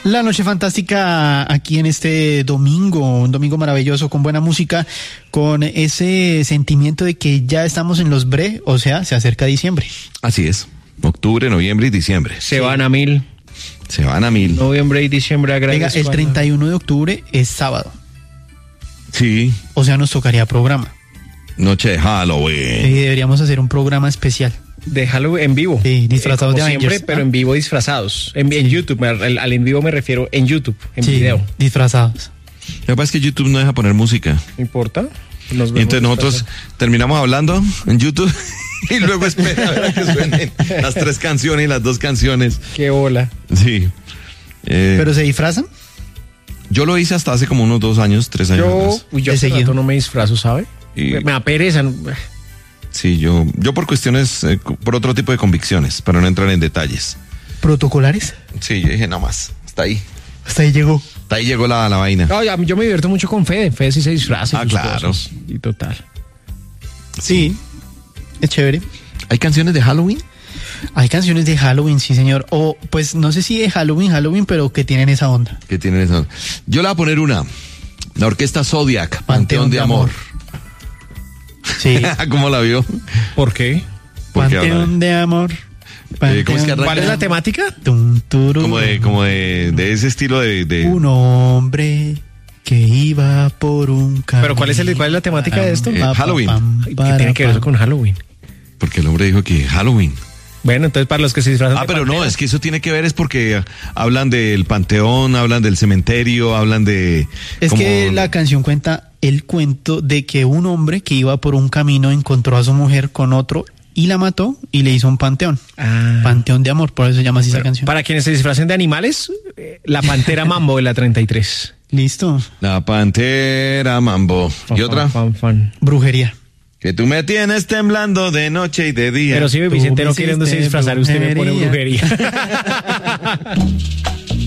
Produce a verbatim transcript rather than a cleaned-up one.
La noche fantástica aquí en este domingo, un domingo maravilloso con buena música, con ese sentimiento de que ya estamos en los bre, o sea, se acerca diciembre. Así es, octubre, noviembre y diciembre. Se sí. van a mil. Se van a mil. Noviembre y diciembre agradezco. Venga, el treinta y uno de octubre es sábado. Sí. O sea, nos tocaría programa. Noche de Halloween. Sí, deberíamos hacer un programa especial. De Halloween en vivo. Sí, disfrazados eh, como de siempre, Avengers. pero ¿Ah? en vivo disfrazados. En, en YouTube, al, al en vivo me refiero en YouTube, en sí, video. disfrazados. Lo que pasa es que YouTube no deja poner música. ¿No importa? Nos y entonces nosotros terminamos hablando en YouTube y luego espera a ver a que suenen las tres canciones y las dos canciones. Qué bola. Sí. Eh, ¿Pero se disfrazan? Yo lo hice hasta hace como unos dos años, tres años. Yo, uy, yo hace rato no me disfrazo, ¿sabe? Y... Me, me da pereza. Sí, yo, yo por cuestiones, eh, por otro tipo de convicciones, para no entrar en detalles. ¿Protocolares? Sí, yo dije, nada más, hasta ahí. Hasta ahí llegó. Hasta ahí llegó la, la vaina. No, yo me divierto mucho con Fede. Fede sí se disfraza. Ah, claro. Cosas, y total. Sí, es chévere. ¿Hay canciones de Halloween? Hay canciones de Halloween, sí, señor. O, pues, no sé si de Halloween, Halloween, pero que tienen esa onda. Que tienen esa onda. Yo le voy a poner una. La orquesta Zodiac, Panteón, Panteón de, de Amor. amor. Sí. ¿Cómo la vio? ¿Por qué? Panteón de Amor. Panteón, eh, ¿cómo es que ¿Cuál es la temática? Tum, turu, como de, como de, de ese estilo de, de... Un hombre que iba por un camino. ¿Pero cuál es, el, cuál es la temática pam, de esto? Eh, Halloween. Pam, ¿Qué tiene que ver eso con Halloween? Porque el hombre dijo que Halloween. Bueno, entonces para los que se disfrazan. Ah, pero no, es que eso tiene que ver es porque hablan del panteón, hablan del cementerio, hablan de... Es como... que la canción cuenta el cuento de que un hombre que iba por un camino encontró a su mujer con otro y la mató y le hizo un panteón. Ah. Panteón de Amor, por eso se llama así pero, esa canción. Para quienes se disfracen de animales, la Pantera Mambo de la treinta y tres. Listo. La Pantera Mambo. Fan, ¿Y otra? Fan, fan. Brujería. Que tú me tienes temblando de noche y de día. Pero si Vicente no queriéndose disfrazar, usted me pone brujería.